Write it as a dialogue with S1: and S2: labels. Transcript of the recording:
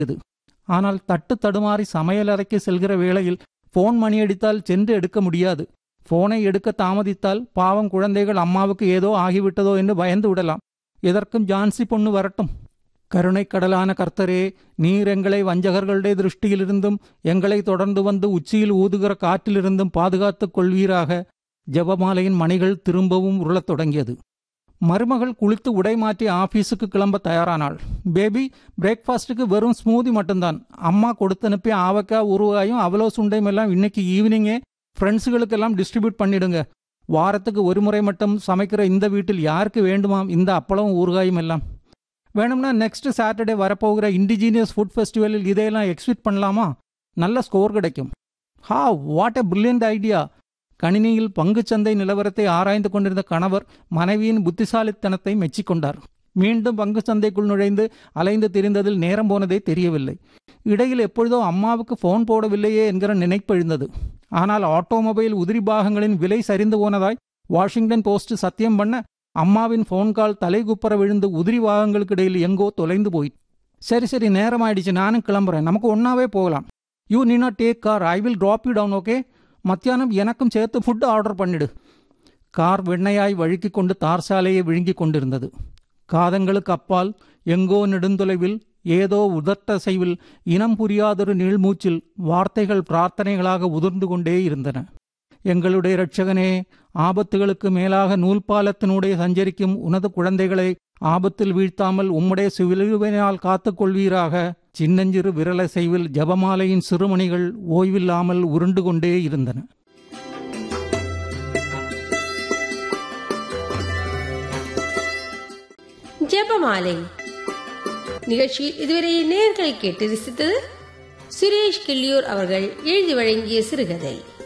S1: ஆனால் தட்டு தடுமாறி சமையலறைக்கு செல்கிற வேளையில் போன் மணியடித்தால் சென்று எடுக்க முடியாது. போனை எடுக்க தாமதித்தால் பாவம் குழந்தைகள் அம்மாவுக்கு ஏதோ ஆகிவிட்டதோ என்று பயந்து விடலாம். எதற்கும் ஜான்சி பொண்ணு வரட்டும். கருணைக்கடலான கர்த்தரே, நீர் எங்களை வஞ்சகர்களுடைய திருஷ்டியிலிருந்தும் எங்களை தொடர்ந்து வந்து உச்சியில் ஊதுகிற காற்றிலிருந்தும் பாதுகாத்துக் கொள்வீராக. ஜெபமாலையின் மணிகள் திரும்பவும் உருளத் தொடங்கியது. மருமகள் குளித்து உடை மாற்றி ஆபீஸுக்கு கிளம்ப தயாரானாள். பேபி, பிரேக்ஃபாஸ்ட்டுக்கு வெறும் ஸ்மூதி மட்டும்தான். அம்மா கொடுத்தனுப்பி ஆவக்காய் ஊறுகாயும் அவலோ சுண்டையும் எல்லாம் இன்னைக்கு ஈவினிங்கே ஃப்ரெண்ட்ஸுகளுக்கெல்லாம் டிஸ்ட்ரிபியூட் பண்ணிடுங்க. வாரத்துக்கு ஒரு முறை மட்டும் சமைக்கிற இந்த வீட்டில் யாருக்கு வேண்டுமாம் இந்த அப்பளம் ஊறுகாயும் எல்லாம்? வேணும்னா நெக்ஸ்ட் சாட்டர்டே வரப்போகிற இண்டிஜீனியஸ் ஃபுட் ஃபெஸ்டிவலில் இதையெல்லாம் எக்ஸிபிட் பண்ணலாமா? நல்ல ஸ்கோர் கிடைக்கும். ஹா, வாட் எ பிரில்லியன்ட் ஐடியா! கணினியில் பங்குச்சந்தை நிலவரத்தை ஆராய்ந்து கொண்டிருந்த கணவர் மனைவியின் புத்திசாலித்தனத்தை மெச்சிக்கொண்டார். மீண்டும் பங்குச்சந்தைக்குள் நுழைந்து அலைந்து திரிந்ததில் நேரம் போனதே தெரியவில்லை. இடையில் எப்பொழுதோ அம்மாவுக்கு போன் போடவில்லையே என்கிற நினைப்பெழுந்தது. ஆனால் ஆட்டோமொபைல் உதிரி பாகங்களின் விலை சரிந்து போனதாய் வாஷிங்டன் போஸ்ட் சத்தியம் பண்ண அம்மாவின் போன் கால் தலைகுப்புற விழுந்து உதிரி பாகங்களுக்கு இடையில் எங்கோ தொலைந்து போய். சரி நேரமாயிடுச்சு, நானும் கிளம்புறேன். நமக்கு ஒன்னாவே போகலாம். You need not take car, I will drop you down. Okay? மத்தியானம் எனக்கும் சேர்த்து ஃபுட் ஆர்டர் பண்ணிடு. கார் வெண்ணையாய் வழுக்கி கொண்டு தார் சாலையை விழுங்கி கொண்டிருந்தது. காதங்களுக்கு அப்பால் எங்கோ நெடுந்தொலைவில் ஏதோ உதட்டசைவில் இனம் புரியாதொரு நீள்மூச்சில் வார்த்தைகள் பிரார்த்தனைகளாக உதிர்ந்து கொண்டே இருந்தன. எங்களுடைய இரட்சகனே, ஆபத்துகளுக்கு மேலாக நூல்பாலத்தினுடைய சஞ்சரிக்கும் உனது குழந்தைகளை ஆபத்தில் வீழ்த்தாமல் உம்முடைய சிலுவையினால் காத்துக் கொள்வீராக. சின்னஞ்சிறு விரலசைவில் ஜபமாலையின் சிறுமணிகள் ஓய்வில்லாமல் உருண்டு கொண்டே இருந்தன.
S2: ஜபமாலை நிகழ்ச்சியில் இதுவரை நேயர்கள் கேட்டு ரசித்தது சுரேஷ் கிள்ளியூர் அவர்கள் எழுதி வழங்கிய சிறுகதை.